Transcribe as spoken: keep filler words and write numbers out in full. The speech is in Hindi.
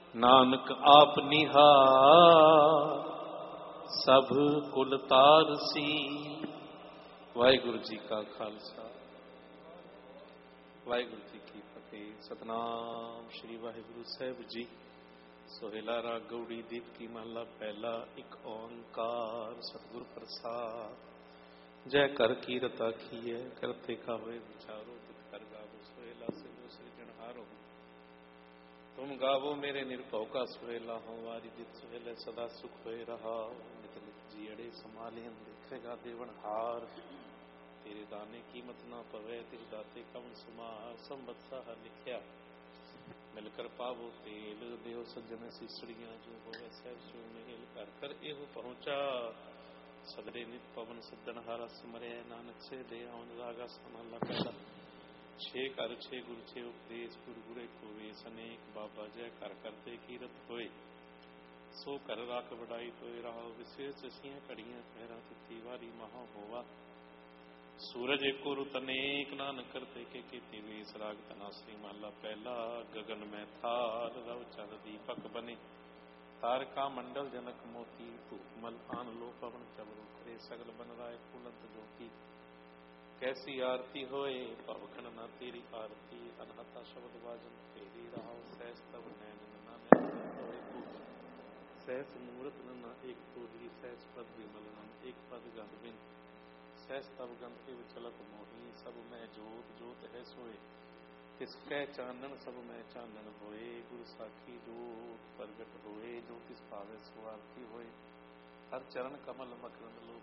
नानक आप निहार सब कुल तारसी। वाहिगुरु जी का खालसा वाहिगुरु जी की फतेह। सतनाम श्री वाहिगुरु साहिब जी। सोहेला राग गौड़ी दीप की महला पहला। एक ओंकार सतगुर प्रसाद। जय कर कीरत आखिए करते का हुए विचारो तित कर गावो सोहेला से वो सृजनहारो। तुम गावो मेरे निरभव का सोहेला हो वारी जित सोहेले सदा सुख होए रहा। नित नित जियड़े संभाले देखेगा देवन हार। तेरे दाने कीमत ना पवे तेरे दाते कवन सुमार। संबत्सा लिखया मिलकर पावो तेल देव सज्जन सीसड़ियां जो होवे सैर सो मेल कर कर एहो पहुंचा। सगरे नित पवन सज्जन हारा सिमरे नानक से दे आवन रागा समाला पहला। छे कर छे गुरु छे उपदेश गुरु गुरे को वेश अनेक बाबा जय कर करते कीरत होए। सो कर राख बढ़ाई तो रहा विशेष सिंह कड़ियां पैरा तिथि वारी महा होवा। सूरज एको रुत अनेक नानक करते के केते वेश राग तनाश्री महला पहला। गगन में थाल रव चंद दीपक बने तारका मंडल जनक मोती। धूपमल आन लो पवन चमरो करे सगल बन राय फूलंत ज्योति। कैसी आरती होए पवखन न तेरी आरती। अनहता शब्द वाजन फेरी रहा सहस तब नैन नानक सहस मूर्त न एक तोही। सहस पद विमल नन एक पद गंध बिन। सहस तब गंध के विचलत मोही। सब मैं जोत जोत है सोए तिसकै चानन सब में चानन होए। गुरु साखी जोत प्रगट होए जो तिस पावे सुआरती होए। हर चरण कमल मकरंद लो